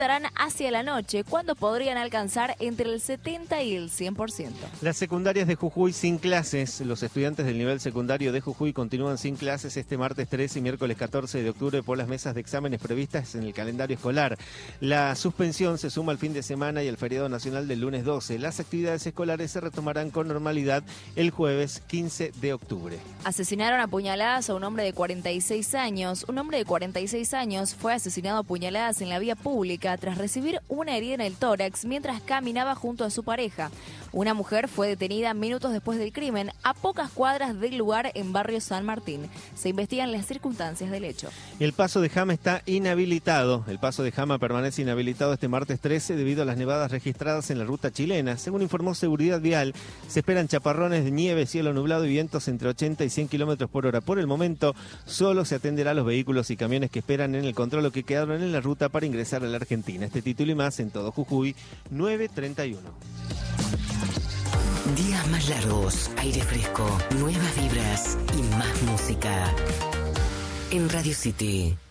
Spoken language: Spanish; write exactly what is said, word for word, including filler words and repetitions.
estarán hacia la noche, cuando podrían alcanzar entre el setenta y el cien por ciento. Las secundarias de Jujuy sin clases. Los estudiantes del nivel secundario de Jujuy continúan sin clases este martes trece y miércoles catorce de octubre por las mesas de exámenes previstas en el calendario escolar. La suspensión se suma al fin de semana y al feriado nacional del lunes doce. Las actividades escolares se retomarán con normalidad el jueves quince de octubre. Asesinaron a puñaladas a un hombre de cuarenta y seis años. Un hombre de cuarenta y seis años fue asesinado a puñaladas en la vía pública tras recibir una herida en el tórax mientras caminaba junto a su pareja. Una mujer fue detenida minutos después del crimen a pocas cuadras del lugar en barrio San Martín. Se investigan las circunstancias del hecho. El paso de Jama está inhabilitado. El paso de Jama permanece inhabilitado este martes trece debido a las nevadas registradas en la ruta chilena. Según informó Seguridad Vial, se esperan chaparrones de nieve, cielo nublado y vientos entre ochenta y cien kilómetros por hora. Por el momento, solo se atenderá a los vehículos y camiones que esperan en el control o que quedaron en la ruta para ingresar a la Argentina. Este título y más en todo Jujuy, nueve treinta y uno. Días más largos, aire fresco, nuevas vibras y más música. En Radio City.